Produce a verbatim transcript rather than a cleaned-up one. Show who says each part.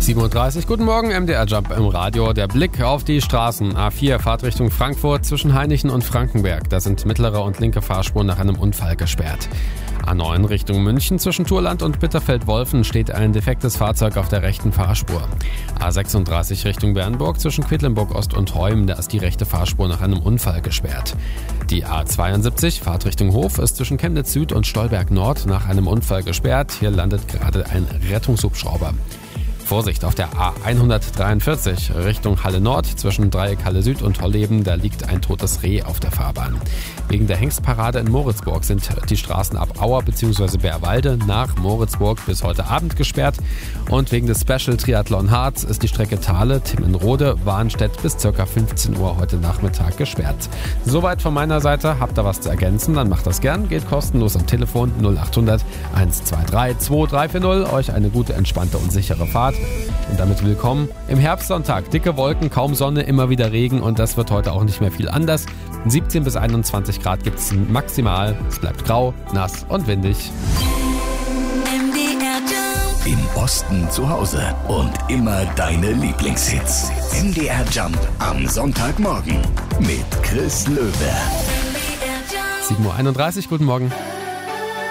Speaker 1: sieben Uhr dreißig, guten Morgen, M D R Jump im Radio. Der Blick auf die Straßen. A vier, Fahrtrichtung Frankfurt zwischen Hainichen und Frankenberg. Da sind mittlere und linke Fahrspuren nach einem Unfall gesperrt. A neun Richtung München zwischen Thurland und Bitterfeld-Wolfen steht ein defektes Fahrzeug auf der rechten Fahrspur. A sechsunddreißig Richtung Bernburg zwischen Quedlinburg Ost und Heum, da ist die rechte Fahrspur nach einem Unfall gesperrt. Die A zweiundsiebzig, Fahrtrichtung Hof, ist zwischen Chemnitz Süd und Stolberg Nord nach einem Unfall gesperrt. Hier landet gerade ein Rettungshubschrauber. Vorsicht auf der A hundertdreiundvierzig Richtung Halle Nord zwischen Dreieck Halle Süd und Holleben, da liegt ein totes Reh auf der Fahrbahn. Wegen der Hengstparade in Moritzburg sind die Straßen ab Auer bzw. Bärwalde nach Moritzburg bis heute Abend gesperrt und wegen des Special Triathlon Harz ist die Strecke Thale-Timmenrode Warnstedt bis ca. fünfzehn Uhr heute Nachmittag gesperrt. Soweit von meiner Seite, habt ihr was zu ergänzen, dann macht das gern, geht kostenlos am Telefon null achthundert eins zwei drei zwei drei vier null, euch eine gute, entspannte und sichere Fahrt. Und damit willkommen im Herbstsonntag. Dicke Wolken, kaum Sonne, immer wieder Regen und das wird heute auch nicht mehr viel anders. siebzehn bis einundzwanzig Grad gibt es maximal. Es bleibt grau, nass und windig.
Speaker 2: Im Osten zu Hause und immer deine Lieblingshits. M D R Jump am Sonntagmorgen mit Chris Löwe.
Speaker 1: sieben Uhr einunddreißig, guten Morgen.